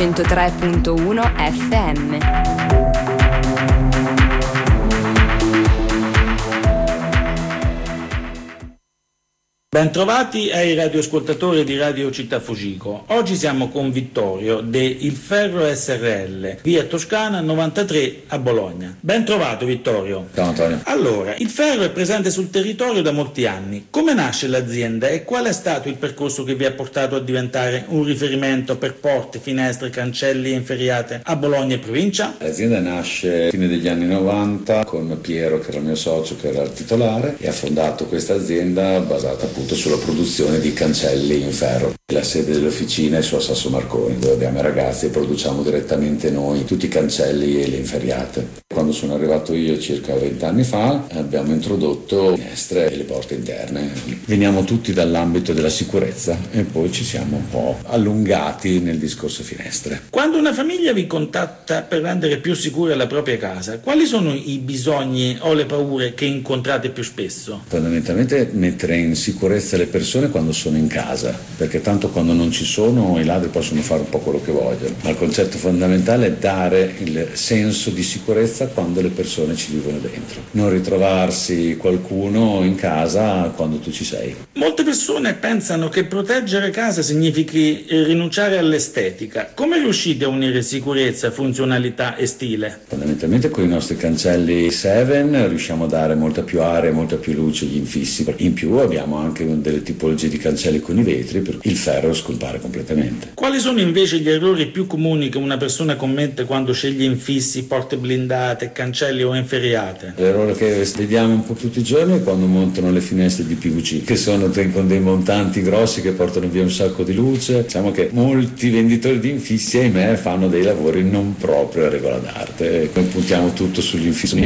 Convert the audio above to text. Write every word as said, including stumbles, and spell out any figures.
centotré virgola uno F M. Bentrovati ai radioascoltatori di Radio Città Fucico. Oggi siamo con Vittorio de Il Ferro S R L, via Toscana novantatré a Bologna. Ben trovato Vittorio. Ciao Antonio. Allora, il ferro è presente sul territorio da molti anni. Come nasce l'azienda e qual è stato il percorso che vi ha portato a diventare un riferimento per porte, finestre, cancelli e inferriate a Bologna e provincia? L'azienda nasce a fine degli anni novanta con Piero, che era il mio socio, che era il titolare, e ha fondato questa azienda basata appunto sulla produzione di cancelli in ferro. La sede dell'officina è su a Sasso Marconi, dove abbiamo i ragazzi e produciamo direttamente noi tutti i cancelli e le inferriate. Quando sono arrivato io circa vent'anni fa abbiamo introdotto finestre e le porte interne. Veniamo tutti dall'ambito della sicurezza e poi ci siamo un po' allungati nel discorso finestre. Quando una famiglia vi contatta per rendere più sicura la propria casa, quali sono i bisogni o le paure che incontrate più spesso? Fondamentalmente mettere in sicurezza le persone quando sono in casa, perché tanto quando non ci sono i ladri possono fare un po' quello che vogliono, ma il concetto fondamentale è dare il senso di sicurezza quando le persone ci vivono dentro, non ritrovarsi qualcuno in casa quando tu ci sei. Molte persone pensano che proteggere casa significhi rinunciare all'estetica. Come riuscite a unire sicurezza, funzionalità e stile? Fondamentalmente con i nostri cancelli Seven riusciamo a dare molta più aria, molta più luce agli infissi. In più abbiamo anche delle tipologie di cancelli con i vetri, per cui il ferro scompare completamente. Quali sono invece gli errori più comuni che una persona commette quando sceglie infissi, porte blindate, cancelli o inferriate? L'errore che vediamo un po' tutti i giorni è quando montano le finestre di P V C, che sono con dei montanti grossi che portano via un sacco di luce. Diciamo che molti venditori di infissi, ahimè, fanno dei lavori non proprio a regola d'arte. Noi puntiamo tutto sugli infissi